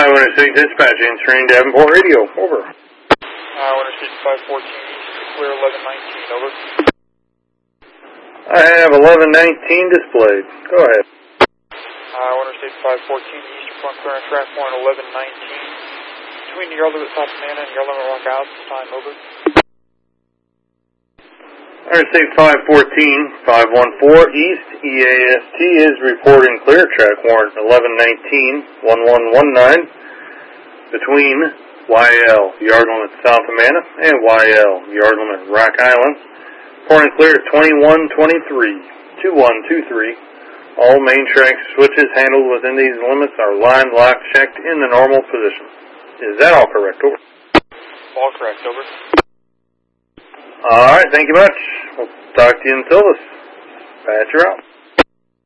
Interstate Dispatch, answering Davenport Radio. Over. Interstate 514 East, clear 1119. Over. I have 1119 displayed. Go ahead. Interstate 514 East, front clearance track point 1119. Between Yellow at South Savannah and Yellow Rock Out, time. Over. Interstate 514, 514 East, EAST is reporting clear, track warrant 1119-1119 between YL, Yard Limit South Amana, and YL, Yard Limit Rock Island. Reporting clear at 2123-2123. All main track switches handled within these limits are lined, locked, checked in the normal position. Is that all correct? Over. All correct. Over. All right, thank you much. We'll talk to you in Silvis. Patch her out.